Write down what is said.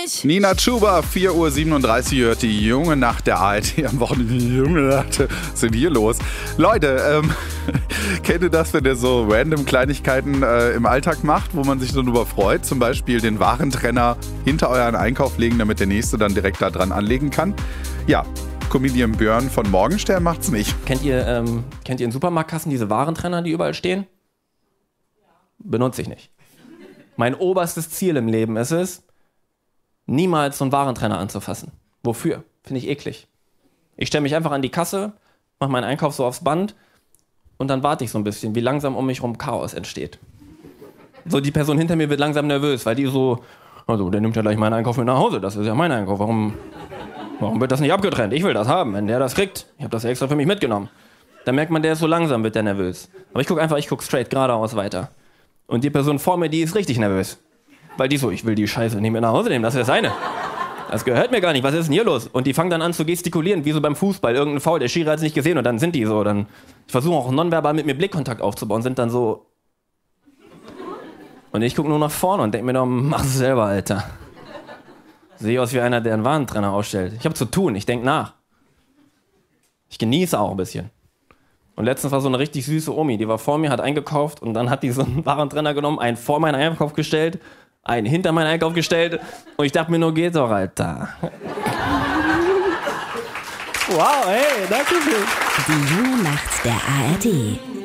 nicht. Nina Chuba, 4:37 Uhr, hört die junge Nacht der ARD. Am Wochenende, die junge Nacht, was ist denn hier los? Leute, kennt ihr das, wenn ihr so random Kleinigkeiten im Alltag macht, wo man sich so drüber freut? Zum Beispiel den Warentrenner hinter euren Einkauf legen, damit der Nächste dann direkt da dran anlegen kann. Ja, Comedian Björn von Morgenstern macht's nicht. Kennt ihr in Supermarktkassen diese Warentrenner, die überall stehen? Benutze ich nicht. Mein oberstes Ziel im Leben ist es, niemals so einen Warentrenner anzufassen. Wofür? Finde ich eklig. Ich stelle mich einfach an die Kasse, mache meinen Einkauf so aufs Band und dann warte ich so ein bisschen, wie langsam um mich rum Chaos entsteht. So, die Person hinter mir wird langsam nervös, weil die so, also der nimmt ja gleich meinen Einkauf mit nach Hause, das ist ja mein Einkauf, warum wird das nicht abgetrennt? Ich will das haben, wenn der das kriegt. Ich habe das ja extra für mich mitgenommen. Dann merkt man, der ist so langsam, wird der nervös. Aber ich gucke straight geradeaus weiter. Und die Person vor mir, die ist richtig nervös. Weil die so, ich will die Scheiße nicht mehr nach Hause nehmen, das ist das eine. Das gehört mir gar nicht, was ist denn hier los? Und die fangen dann an zu gestikulieren, wie so beim Fußball, irgendein Foul, der Schiri hat es nicht gesehen und dann sind die so, ich versuche auch nonverbal mit mir Blickkontakt aufzubauen, sind dann so. Und ich gucke nur nach vorne und denke mir noch, mach es selber, Alter. Sehe aus wie einer, der einen Warentrenner ausstellt. Ich habe zu tun, ich denke nach. Ich genieße auch ein bisschen. Und letztens war so eine richtig süße Omi, die war vor mir, hat eingekauft und dann hat die so einen Warentrenner genommen, einen vor meinen Einkauf gestellt, einen hinter meinen Einkauf gestellt und ich dachte mir nur, geht doch, Alter. Wow, hey, danke schön. Die junge Nacht der ARD.